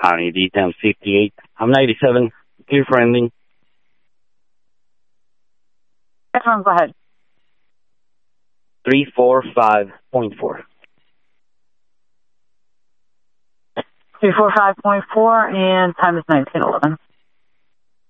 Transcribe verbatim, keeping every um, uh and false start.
County D ten fifty-eight. I'm ninety-seven. Clear for ending. Go ahead. three four five point four. three four five point four, and time is nineteen eleven.